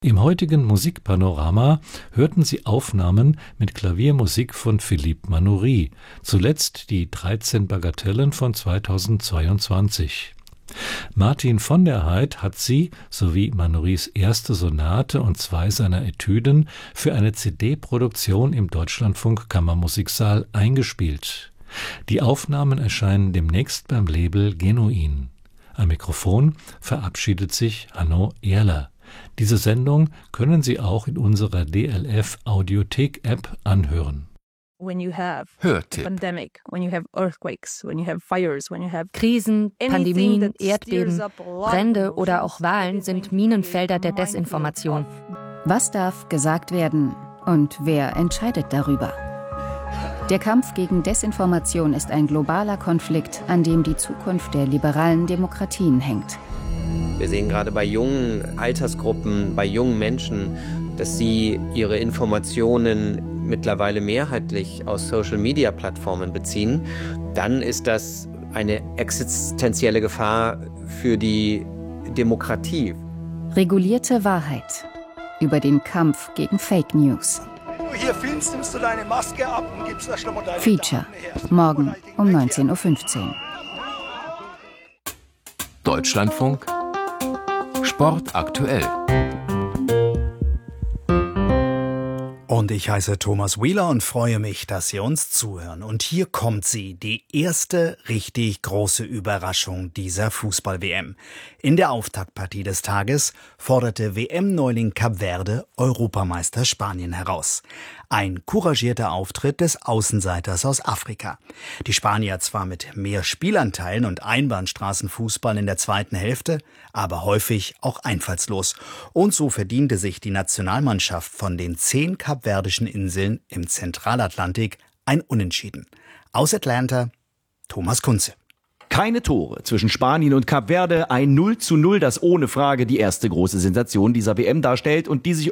Im heutigen Musikpanorama hörten Sie Aufnahmen mit Klaviermusik von Philippe Manoury, zuletzt die 13 Bagatellen von 2022. Martin von der Heydt hat sie, sowie Manourys erste Sonate und 2 seiner Etüden, für eine CD-Produktion im Deutschlandfunk Kammermusiksaal eingespielt. Die Aufnahmen erscheinen demnächst beim Label Genuin. Am Mikrofon verabschiedet sich Hanno Ehrler. Diese Sendung können Sie auch in unserer DLF Audiothek-App anhören. Hörtipp. Krisen, Pandemien, Erdbeben, Brände oder auch Wahlen sind Minenfelder der Desinformation. Was darf gesagt werden und wer entscheidet darüber? Der Kampf gegen Desinformation ist ein globaler Konflikt, an dem die Zukunft der liberalen Demokratien hängt. Wir sehen gerade bei jungen Altersgruppen, bei jungen Menschen, dass sie ihre Informationen mittlerweile mehrheitlich aus Social-Media-Plattformen beziehen. Dann ist das eine existenzielle Gefahr für die Demokratie. Regulierte Wahrheit über den Kampf gegen Fake News. Wenn du hier filmst, nimmst du deine Maske ab und gibst da schon mal deine Feature, morgen um 19.15 Uhr. Deutschlandfunk Sport aktuell. Und ich heiße Thomas Wheeler und freue mich, dass Sie uns zuhören. Und hier kommt sie, die erste richtig große Überraschung dieser Fußball-WM. In der Auftaktpartie des Tages forderte WM-Neuling Kap Verde Europameister Spanien heraus. Ein couragierter Auftritt des Außenseiters aus Afrika. Die Spanier zwar mit mehr Spielanteilen und Einbahnstraßenfußball in der zweiten Hälfte, aber häufig auch einfallslos. Und so verdiente sich die Nationalmannschaft von den 10 kapverdischen Inseln im Zentralatlantik ein Unentschieden. Aus Atlanta, Thomas Kunze. Keine Tore zwischen Spanien und Kap Verde, ein 0:0, das ohne Frage die erste große Sensation dieser WM darstellt und die sich